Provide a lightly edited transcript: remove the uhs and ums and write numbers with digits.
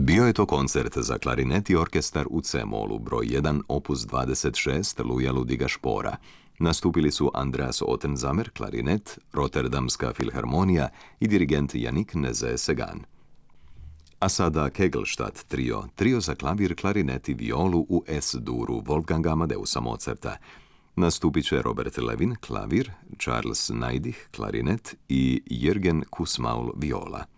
Bio je to koncert za klarinet i orkestar u C-molu, broj 1, opus 26, Luja Ludiga Špora. Nastupili su Andreas Ottenzamer, klarinet, Rotterdamska filharmonija i dirigent Yannick Nézet-Séguin. A sada Kegelstadt trio za klavir, klarinet i violu u S-duru Wolfganga Amadeusa Mozarta. Nastupit će Robert Levin, klavir, Charles Neidich, klarinet i Jürgen Kussmaul, viola.